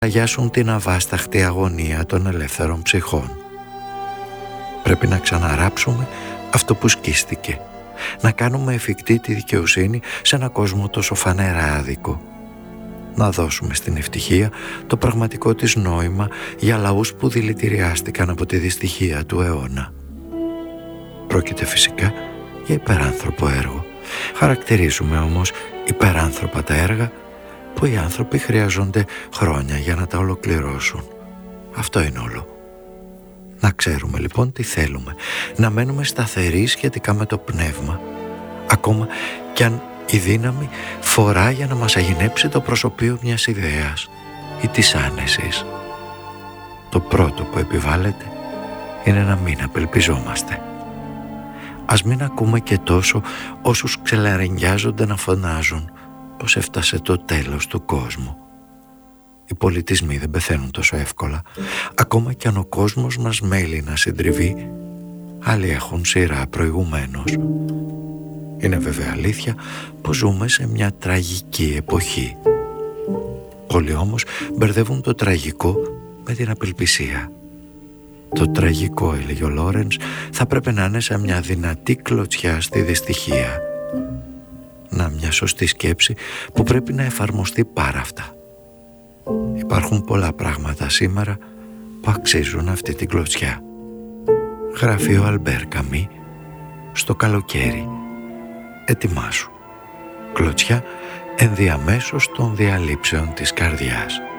αγιάσουν την αβάσταχτη αγωνία των ελεύθερων ψυχών. Πρέπει να ξαναράψουμε αυτό που σκίστηκε, να κάνουμε εφικτή τη δικαιοσύνη σε ένα κόσμο τόσο φανερά άδικο, να δώσουμε στην ευτυχία το πραγματικό της νόημα για λαούς που δηλητηριάστηκαν από τη δυστυχία του αιώνα. Πρόκειται φυσικά για υπεράνθρωπο έργο. Χαρακτηρίζουμε όμως υπεράνθρωπα τα έργα που οι άνθρωποι χρειάζονται χρόνια για να τα ολοκληρώσουν. Αυτό είναι όλο. Να ξέρουμε λοιπόν τι θέλουμε, να μένουμε σταθεροί σχετικά με το πνεύμα, ακόμα κι αν η δύναμη φορά για να μας αγινέψει το προσωπείο μιας ιδέας ή της άνεσης. Το πρώτο που επιβάλλεται είναι να μην απελπιζόμαστε. Ας μην ακούμε και τόσο όσους ξελαρενιάζονται να φωνάζουν πως έφτασε το τέλος του κόσμου. Οι πολιτισμοί δεν πεθαίνουν τόσο εύκολα. Ακόμα κι αν ο κόσμος μας μέλει να συντριβεί, άλλοι έχουν σειρά προηγουμένως. Είναι βέβαια αλήθεια πως ζούμε σε μια τραγική εποχή. Πολλοί όμως μπερδεύουν το τραγικό με την απελπισία. Το τραγικό, έλεγε ο Λόρενς, θα πρέπει να είναι σαν μια δυνατή κλωτσιά στη δυστυχία. Να, μια σωστή σκέψη που πρέπει να εφαρμοστεί πάρα αυτά. Υπάρχουν πολλά πράγματα σήμερα που αξίζουν αυτή την κλωτσιά. Γράφει ο Αλμπέρ Καμί στο καλοκαίρι. Ετοιμάσου. Κλωτσιά ενδιαμέσως των διαλήψεων της καρδιάς.